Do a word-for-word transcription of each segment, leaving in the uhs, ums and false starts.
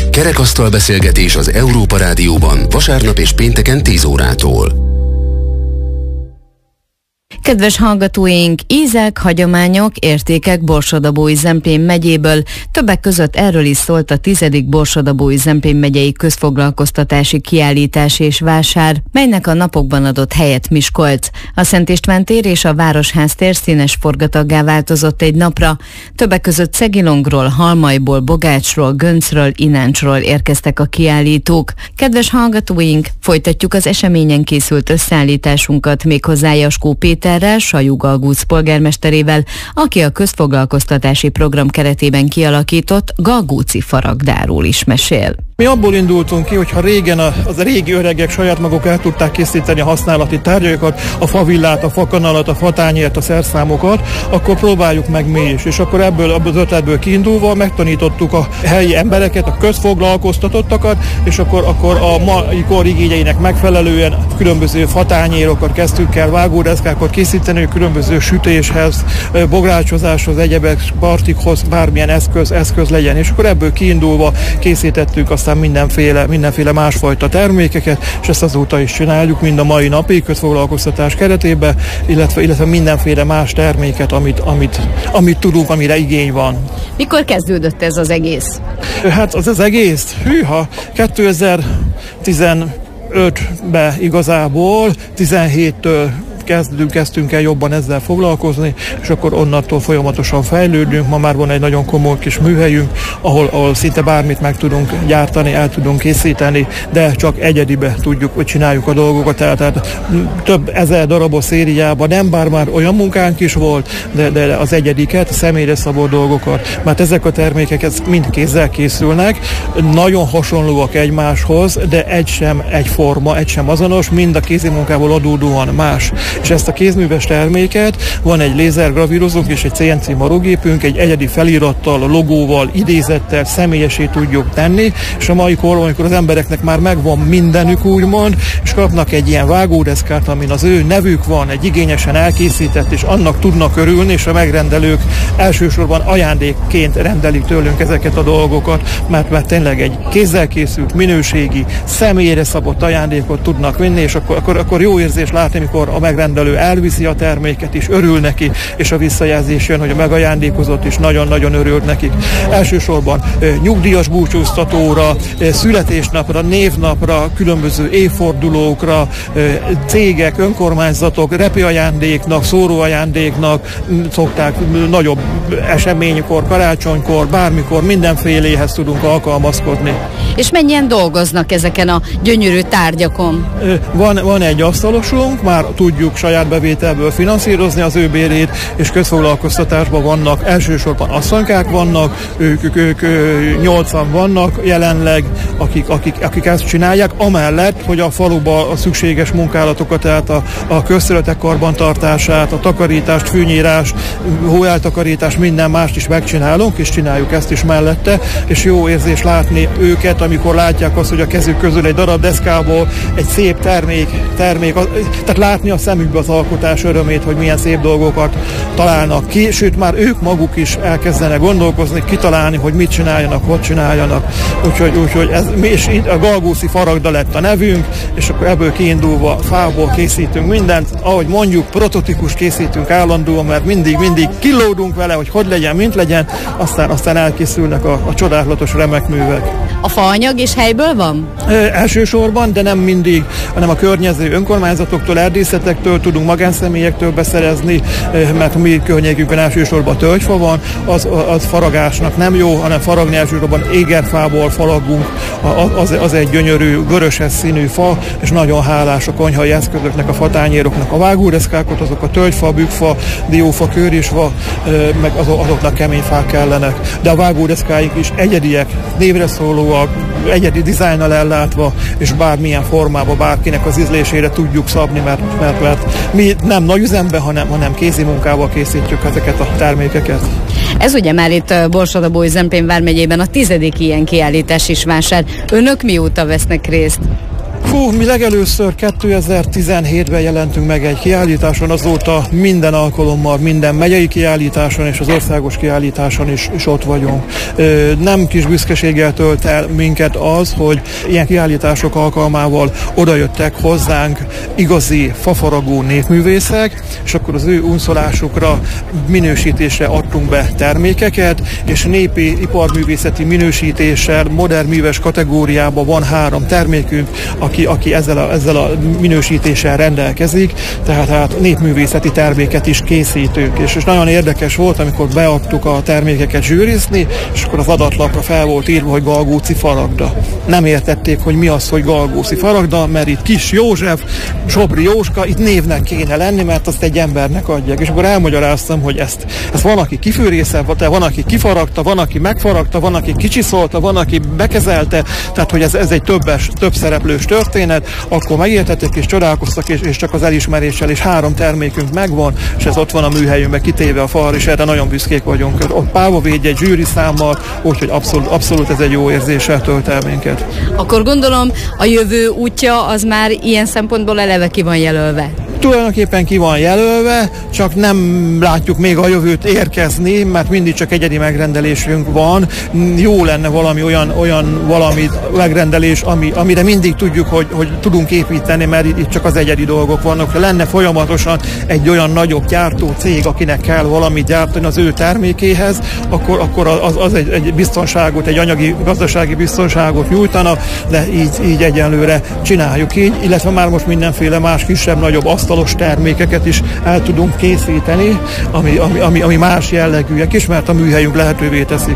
Kerekasztal beszélgetés az Európa Rádióban vasárnap és pénteken tíz órától. Kedves hallgatóink, ízek, hagyományok, értékek Borsod-Abaúj-Zemplén megyéből. Többek között erről is szólt a tizedik Borsod-Abaúj-Zemplén megyei közfoglalkoztatási kiállítás és vásár, melynek a napokban adott helyet Miskolc. A Szent István tér és a Városház tér színes forgataggá változott egy napra. Többek között Szegilongról, Halmajból, Bogácsról, Göncről, Ináncsról érkeztek a kiállítók. Kedves hallgatóink, folytatjuk az eseményen készült összeállításunkat méghozzá Jaskó Péterrel, Sajú Galgóc polgármesterével, aki a közfoglalkoztatási program keretében kialakított Galgóci faragdáról is mesél. Mi abból indultunk ki, hogy ha régen a, az a régi öregek saját maguk el tudták készíteni a használati tárgyaikat, a favillát, a fakanalat, a fatányért, a szerszámokat, akkor próbáljuk meg mi is. És akkor ebből az ötletből kiindulva megtanítottuk a helyi embereket, a közfoglalkoztatottakat, és akkor, akkor a mai kor igényeinek megfelelően különböző fatányérokat kezdtünk el, vágódeszkákat készíteni, különböző sütéshez, bográcsozáshoz, egyebek, partikhoz, bármilyen eszköz, eszköz legyen. És akkor ebből kiindulva készítettük aztán mindenféle, mindenféle másfajta termékeket, és ezt azóta is csináljuk, mind a mai napig közfoglalkoztatás keretében, illetve, illetve mindenféle más terméket, amit, amit, amit tudunk, amire igény van. Mikor kezdődött ez az egész? Hát az az egész, hűha, kétezer-tizenötben igazából, tizenhéttől Kezdünk, kezdtünk el jobban ezzel foglalkozni, és akkor onnantól folyamatosan fejlődünk. Ma már van egy nagyon komoly kis műhelyünk, ahol, ahol szinte bármit meg tudunk gyártani, el tudunk készíteni, de csak egyedibe tudjuk, hogy csináljuk a dolgokat. Tehát több ezer darabos szériában, nem bár már olyan munkánk is volt, de, de az egyediket, a személyre szabott dolgokat, mert ezek a termékek ez mind kézzel készülnek, nagyon hasonlóak egymáshoz, de egy sem egyforma, egy sem azonos, mind a kézi munkából adódóan más. És ezt a kézműves terméket, van egy lézergravírozónk és egy cé en cé marogépünk, egy egyedi felirattal, logóval, idézettel személyesé tudjuk tenni, és a mai korban, amikor az embereknek már megvan mindenük úgymond, és kapnak egy ilyen vágódeszkát, amin az ő nevük van, egy igényesen elkészített, és annak tudnak örülni, és a megrendelők elsősorban ajándékként rendelik tőlünk ezeket a dolgokat, mert, mert tényleg egy kézzel készült, minőségi, személyre szabott ajándékot tudnak vinni, és akkor, akkor, akkor jó érzés látni, amikor a megrendelő elviszi a terméket is, örül neki, és a visszajelzés jön, hogy a megajándékozott is nagyon-nagyon örült nekik. Elsősorban e, nyugdíjas búcsúztatóra, e, születésnapra, névnapra, különböző évfordulókra, e, cégek, önkormányzatok, repiajándéknak, szóróajándéknak m, szokták m, nagyobb eseménykor, karácsonykor, bármikor, mindenféléhez tudunk alkalmazkodni. És mennyien dolgoznak ezeken a gyönyörű tárgyakon? E, van, van egy asztalosunk, már tudjuk saját bevételből finanszírozni az ő bérét, és közfoglalkoztatásban vannak, elsősorban asszonykák vannak, ők, ők, ők nyolcan vannak jelenleg, akik, akik, akik ezt csinálják, amellett, hogy a faluban a szükséges munkálatokat, tehát a, a közterületek karbantartását, a takarítást, fűnyírást, hóeltakarítást, minden mást is megcsinálunk, és csináljuk ezt is mellette, és jó érzés látni őket, amikor látják azt, hogy a kezük közül egy darab deszkából egy szép termék, termék tehát látni a szemükbe az alkotás örömét, hogy milyen szép dolgokat találnak ki, sőt már ők maguk is elkezdenek gondolkozni, kitalálni, hogy mit csináljanak, hogy csináljanak. Úgyhogy, úgyhogy ez, és a Galgóci faragda lett a nevünk, és akkor ebből kiindulva fából készítünk mindent, ahogy mondjuk, prototípus készítünk állandóan, mert mindig, mindig kilódunk vele, hogy hogy legyen, mint legyen, aztán, aztán elkészülnek a, a csodálatos remek művek. A faanyag is helyből van? E, elsősorban, de nem mindig, hanem a környező önkormányzatoktól, erdészetektől tudunk magánszemélyektől beszerezni, mert a mi környékünkön elsősorban tölgyfa van, az, az faragásnak nem jó, hanem faragni elsősorban égerfából faragunk, az, az egy gyönyörű, vöröses színű fa, és nagyon hálás a konyhai eszközöknek, a fatányéroknak, a vágódeszkákat, azok a tölgyfa, bükkfa, diófa, kőrisfa, meg azoknak kemény fák kellenek. De a vágódeszkáink is egyediek, névre szólóak, egyedi dizájnnal ellátva, és bármilyen formában bárkinek az ízlésére tudjuk szabni, mert, mert, mert mi nem nagy üzemben, hanem, hanem kézi munkával készítjük ezeket a termékeket. Ez ugye már itt Borsod-Abaúj-Zemplén vármegyében a tizedik ilyen kiállítás is vásár. Önök mióta vesznek részt? Fú, mi legelőször kétezer-tizenhétben jelentünk meg egy kiállításon, azóta minden alkalommal, minden megyei kiállításon és az országos kiállításon is, is ott vagyunk. Nem kis büszkeséggel tölt el minket az, hogy ilyen kiállítások alkalmával odajöttek hozzánk igazi fafaragó népművészek, és akkor az ő unszolásukra, minősítésre adtunk be termékeket, és népi iparművészeti minősítéssel, modern műves kategóriában van három termékünk, aki, aki ezzel, a, ezzel a minősítéssel rendelkezik, tehát hát népművészeti terméket is készítünk. És, és nagyon érdekes volt, amikor beadtuk a termékeket zsűrizni, és akkor az adatlapra fel volt írva, hogy Galgóci faragda. Nem értették, hogy mi az, hogy Galgóci faragda, mert itt Kis József, Sobri Jóska, itt névnek kéne lenni, mert azt egy embernek adják. És akkor elmagyaráztam, hogy ezt, ezt van, aki kifűrészelt, van, aki kifaragta, van, aki megfaragta, van, aki kicsiszolta, van, aki bekezelte, tehát hogy ez, ez egy többes, több szereplős történet, akkor megértették és csodálkoztak, és, és csak az elismeréssel, és három termékünk megvan, és ez ott van a műhelyünkben kitéve a falra, és erre nagyon büszkék vagyunk. Ott Páva védje egy zsűri számmal, úgyhogy abszolút, abszolút ez egy jó érzéssel tölt el minket. Akkor gondolom a jövő útja az már ilyen szempontból eleve ki van jelölve. Tulajdonképpen ki van jelölve, csak nem látjuk még a jövőt érkezni, mert mindig csak egyedi megrendelésünk van. Jó lenne valami olyan, olyan valami megrendelés, ami, amire mindig tudjuk, hogy, hogy tudunk építeni, mert itt csak az egyedi dolgok vannak. Ha lenne folyamatosan egy olyan nagyobb gyártó cég, akinek kell valamit gyártani az ő termékéhez, akkor, akkor az, az egy, egy biztonságot, egy anyagi, gazdasági biztonságot nyújtana, de így, így egyenlőre csináljuk így, illetve már most mindenféle más kisebb-nagyobb asztalos termékeket is el tudunk készíteni, ami, ami, ami, ami más jellegűek is, mert a műhelyünk lehetővé teszik.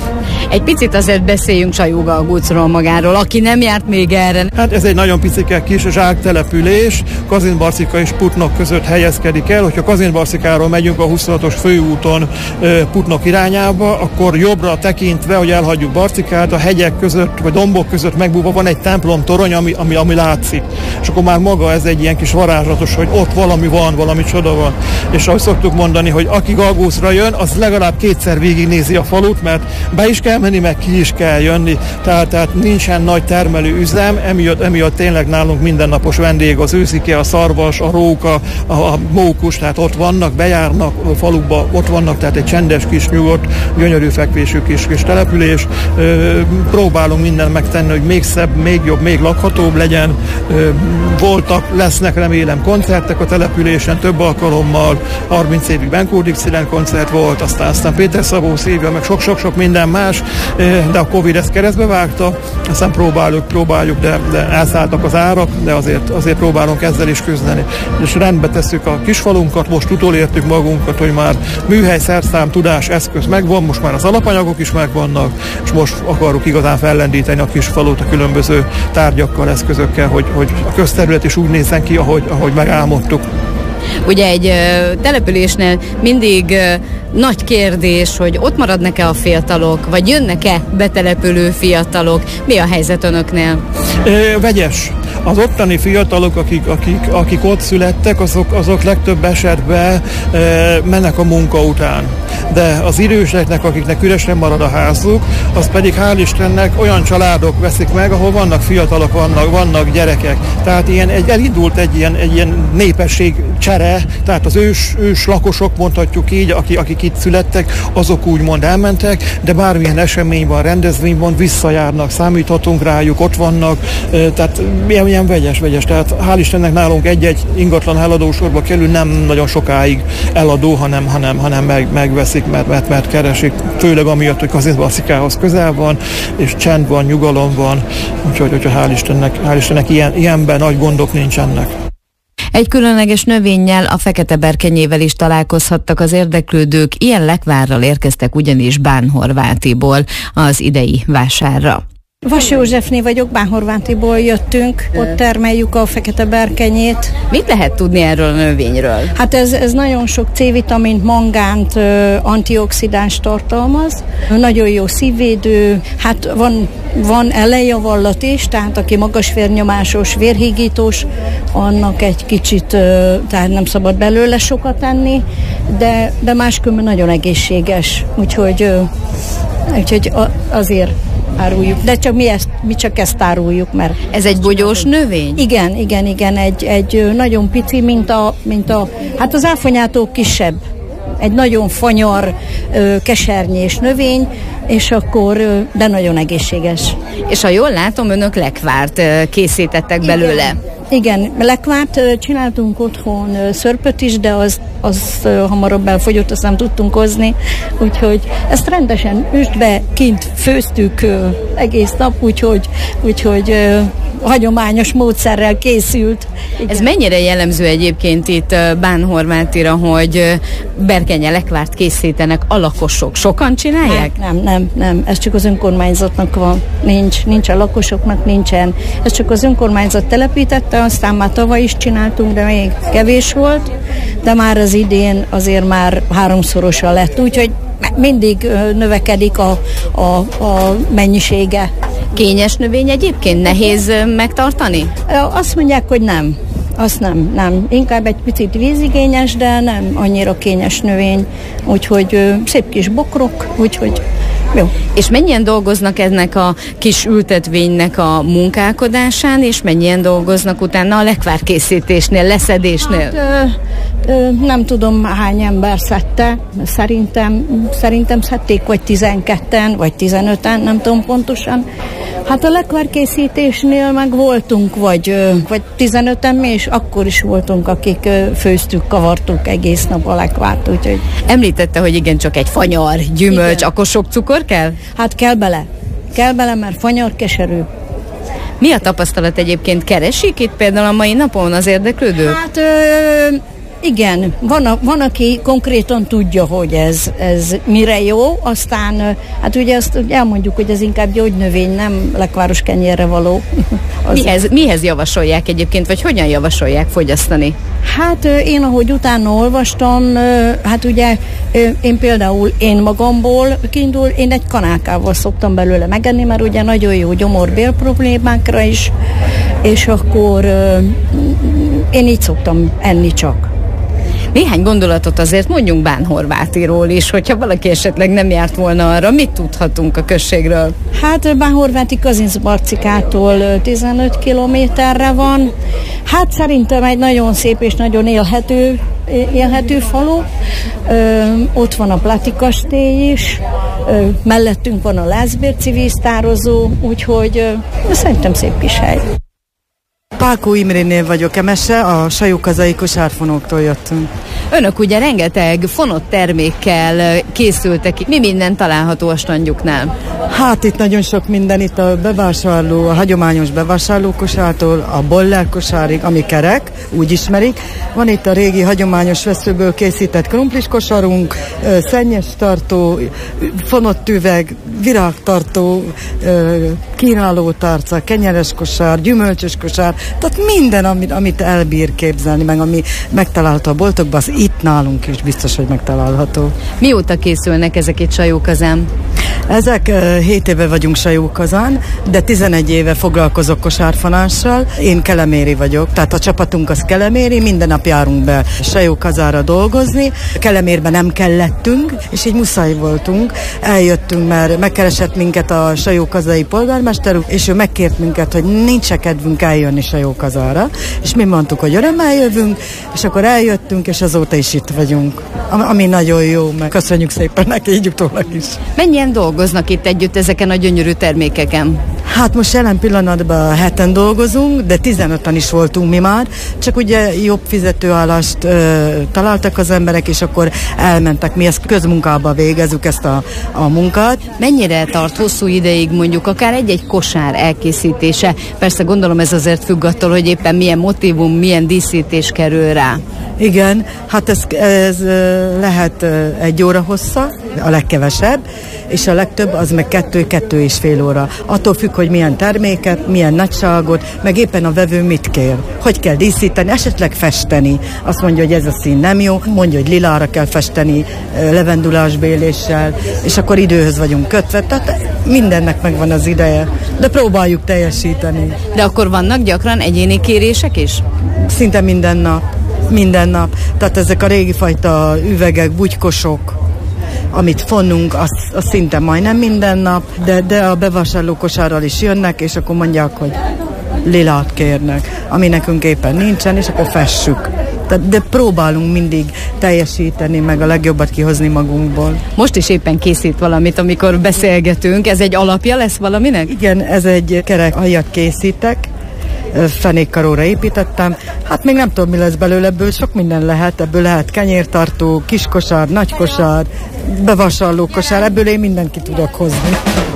Egy picit azért beszéljünk Sajógalgócról magáról, aki nem járt még erre. Hát ez egy nagyon picike kis zsáktelepülés, Kazinbarcika és Putnok között helyezkedik el. Hogyha Kazinbarcikáról megyünk a huszonhatos főúton Putnok irányába, akkor jobbra tekintve, hogy elhagyjuk Barcikát, a hegyek között, vagy dombok között megbúvva van egy templom torony, ami, ami, ami látszik. És akkor már maga ez egy ilyen kis varázslatos, hogy ott valami van, valami csoda van. És ahogy szoktuk mondani, hogy aki Galgócra jön, az legalább kétszer végignézi a falut, mert be is kell menni, meg ki is kell jönni, tehát, tehát nincsen nagy termelő üzem, emiatt, emiatt tényleg nálunk mindennapos vendég az őszike, a szarvas, a róka, a, a mókus, tehát ott vannak, bejárnak a falukba, ott vannak, tehát egy csendes kis nyugodt, gyönyörű fekvésű kis, kis település. Ö, próbálunk mindent megtenni, hogy még szebb, még jobb, még lakhatóbb legyen. Ö, voltak, lesznek remélem koncertek a településen több alkalommal, harminc évig Benkó Dixieland koncert volt, aztán, aztán Péter Szabó szívja, meg sok-sok-sok minden más, de a Covid ezt keresztbe vágta, aztán próbáljuk, próbáljuk, de, de elszálltak az árak, de azért, azért próbálunk ezzel is küzdeni. És rendbe tesszük a kisfalunkat, most utolértük magunkat, hogy már műhely, szerszám, tudás, eszköz megvan, most már az alapanyagok is megvannak, és most akarjuk igazán fellendíteni a kisfalut a különböző tárgyakkal, eszközökkel, hogy, hogy a közterület is úgy nézzen ki, ahogy, ahogy megálmodtuk. Ugye egy ö, településnél mindig ö, nagy kérdés, hogy ott maradnak-e a fiatalok, vagy jönnek-e betelepülő fiatalok? Mi a helyzet önöknél? É, vegyes. Az ottani fiatalok, akik, akik, akik ott születtek, azok, azok legtöbb esetben e, mennek a munka után. De az időseknek, akiknek üresen marad a házuk, az pedig hál' Istennek olyan családok veszik meg, ahol vannak fiatalok, vannak, vannak gyerekek. Tehát ilyen, egy, elindult egy ilyen, egy ilyen népesség csere, tehát az ős, ős lakosok, mondhatjuk így, akik, akik itt születtek, azok úgymond elmentek, de bármilyen esemény van, rendezvény van, visszajárnak, számíthatunk rájuk, ott vannak, tehát ilyen, ilyen vegyes, vegyes. Tehát hál' Istennek nálunk egy-egy ingatlan eladósorba kerül, nem nagyon sokáig eladó, hanem, hanem, hanem meg, megveszik, mert, mert, mert keresik, főleg amiatt, hogy Kazinbarcikához közel van, és csend van, nyugalom van, úgyhogy, úgyhogy hál' Istennek, hál' Istennek ilyen, ilyenben nagy gondok nincsenek. Egy különleges növényel, a feketeberkenyével is találkozhattak az érdeklődők, ilyen lekvárral érkeztek ugyanis Bánhorvátiból az idei vásárra. Vas Józsefné vagyok, Bánhorvátiból jöttünk, ott termeljük a feketeberkenyét. Mit lehet tudni erről a növényről? Hát ez, ez nagyon sok C-vitamint, mangánt, antioxidáns tartalmaz, nagyon jó szívvédő, hát van, van ellenjavallat is, tehát aki magas vérnyomásos, vérhígítós, annak egy kicsit, tehát nem szabad belőle sokat enni, de, de máskülönben nagyon egészséges, úgyhogy, úgyhogy azért áruljuk, de csak mi, ezt, mi csak ezt áruljuk, mert... Ez egy bogyós növény? Igen, igen, igen, egy, egy nagyon pici, mint a, mint a, hát az áfonyától kisebb. Egy nagyon fanyar, kesernyés növény, és akkor, de nagyon egészséges. És ha jól látom, önök lekvárt készítettek belőle. Igen. Igen, lekvárt csináltunk otthon, szörpöt is, de az, az hamarabb elfogyott, azt nem tudtunk hozni, úgyhogy ezt rendesen üstbe kint főztük egész nap, úgyhogy, úgyhogy hagyományos módszerrel készült. Igen. Ez mennyire jellemző egyébként itt Bánhorvátira, hogy berkenye lekvárt készítenek a lakosok? Sokan csinálják? Nem, nem, nem, nem. Ez csak az önkormányzatnak van. Nincs, nincs a lakosoknak, nincsen. Ez csak az önkormányzat telepítette, aztán már tavaly is csináltunk, de még kevés volt, de már az idén azért már háromszorosa lett, úgyhogy mindig növekedik a, a, a mennyisége. Kényes növény egyébként? Nehéz megtartani? Azt mondják, hogy nem. Azt nem, nem. Inkább egy picit vízigényes, de nem annyira kényes növény. Úgyhogy szép kis bokrok, úgyhogy jó. És mennyien dolgoznak ennek a kis ültetvénynek a munkálkodásán, és mennyien dolgoznak utána a lekvárkészítésnél, leszedésnél? Hát, ö, ö, nem tudom hány ember szedte, szerintem, szerintem szedték vagy tizenketten, vagy tizenöten, nem tudom pontosan. Hát a lekvárkészítésnél meg voltunk, vagy, vagy tizenöten mi, és akkor is voltunk, akik főztük, kavartuk egész nap a lekvárt, úgyhogy... Említette, hogy igen, csak egy fanyar, gyümölcs, igen. Akkor sok cukor kell? Hát kell bele. Kell bele, mert fanyar keserű. Mi a tapasztalat egyébként? Keresik itt például a mai napon az érdeklődők? Hát... Ö, Igen, van, a, van, aki konkrétan tudja, hogy ez, ez mire jó, aztán hát ugye azt elmondjuk, hogy ez inkább gyógynövény, nem lekváros kenyérre való. Mihez, mihez javasolják egyébként, vagy hogyan javasolják fogyasztani? Hát én, ahogy utána olvastam, hát ugye én például én magamból kiindul, én egy kanálkával szoktam belőle megenni, mert ugye nagyon jó gyomor-bél problémákra is, és akkor én így szoktam enni csak. Néhány gondolatot azért mondjunk Bánhorvátiról is, hogyha valaki esetleg nem járt volna arra, mit tudhatunk a községről? Hát Bánhorváti Kazincbarcikától tizenöt kilométerre van. Hát szerintem egy nagyon szép és nagyon élhető, élhető falu. Ö, ott van a Plati kastély is, ö, mellettünk van a Lászbérci víztározó, úgyhogy ö, szerintem szép kis hely. Pálkó Imrénél vagyok, Emese, a Sajókazai kosárfonóktól jöttünk. Önök ugye rengeteg fonott termékkel készültek. Mi minden található a standjuknál? Hát itt nagyon sok minden, itt a bevásárló, a hagyományos bevásárlókosártól a boller kosárig, ami kerek, úgy ismerik. Van itt a régi hagyományos veszőből készített krumplis kosarunk, szennyes tartó, fonott üveg, virágtartó, kínáló tárca, kenyeres kosár, gyümölcsös kosár, tehát minden, amit, amit elbír képzelni, meg ami megtalálható a boltokban, az itt nálunk is biztos, hogy megtalálható. Mióta készülnek ezek itt Sajókazán? Ezek hét éve vagyunk Sajókazán, de tizenegy éve foglalkozok kosárfonással. Én keleméri vagyok, tehát a csapatunk az keleméri, minden nap járunk be Sajókazára dolgozni. Kelemérben nem kellettünk, és így muszáj voltunk. Eljöttünk, mert megkeresett minket a sajókazai polgármester, és ő megkért minket, hogy nincs kedvünk eljönni Sajókazára, és mi mondtuk, hogy örömmel jövünk, és akkor eljöttünk, és azóta is itt vagyunk. Ami nagyon jó, meg köszönjük szépen neki, így utólag is. Mennyien dolgoznak itt együtt ezeken a gyönyörű termékeken? Hát most jelen pillanatban heten dolgozunk, de tizenöten is voltunk mi már, csak ugye jobb fizetőállást ö, találtak az emberek, és akkor elmentek. Mi ezt közmunkában végezzük ezt a, a munkát. Mennyire tart hosszú ideig mondjuk akár egy-egy kosár elkészítése? Persze gondolom ez azért függ attól, hogy éppen milyen motívum, milyen díszítés kerül rá. Igen, hát ez, ez lehet egy óra hossza, a legkevesebb, és a legtöbb az meg kettő-kettő és fél óra. Attól függ, hogy milyen terméket, milyen nagyságot, meg éppen a vevő mit kér. Hogy kell díszíteni, esetleg festeni. Azt mondja, hogy ez a szín nem jó, mondja, hogy lilára kell festeni, levendulásbéléssel, és akkor időhöz vagyunk kötve. Tehát mindennek megvan az ideje, de próbáljuk teljesíteni. De akkor vannak gyakran egyéni kérések is? Szinte minden nap. Minden nap. Tehát ezek a régi fajta üvegek, bugykosok, amit fonunk, az, az szinte majdnem minden nap, de, de a bevásárlókosárral is jönnek, és akkor mondják, hogy lilát kérnek, ami nekünk éppen nincsen, és akkor fessük. De, de próbálunk mindig teljesíteni, meg a legjobbat kihozni magunkból. Most is éppen készít valamit, amikor beszélgetünk. Ez egy alapja lesz valaminek? Igen, ez egy kerek aljat készítek, fenékkaróra építettem. Hát még nem tudom, mi lesz belőle, ebből sok minden lehet. Ebből lehet kenyértartó, kiskosár, nagykosár, bevásárlókosár, ebből én mindenki tudok hozni.